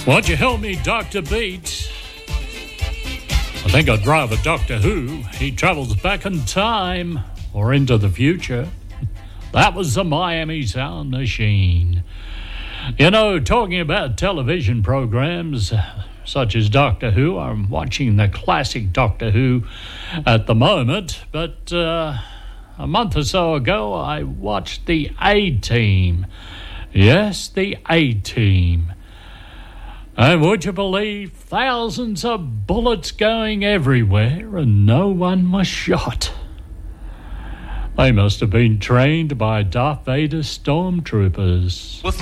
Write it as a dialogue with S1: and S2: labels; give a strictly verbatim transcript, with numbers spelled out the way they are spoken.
S1: Won't you help me, Doctor Beat? I think I'd rather Doctor Who. He travels back in time or into the future. That was the Miami Sound Machine. You know, talking about television programs such as Doctor Who, I'm watching the classic Doctor Who at the moment, but uh, a month or so ago I watched the A-Team. Yes, the A-Team. And would you believe thousands of bullets going everywhere and no one was shot? They must have been trained by Darth Vader's stormtroopers.